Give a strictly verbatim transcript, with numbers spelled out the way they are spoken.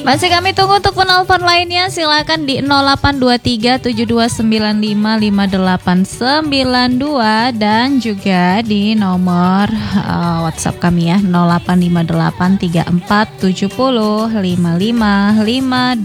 Masih kami tunggu untuk penelpon lainnya. Silakan di nol delapan dua tiga tujuh dua sembilan lima lima delapan sembilan dua dan juga di nomor uh, WhatsApp kami ya nol delapan lima delapan tiga empat tujuh nol lima lima lima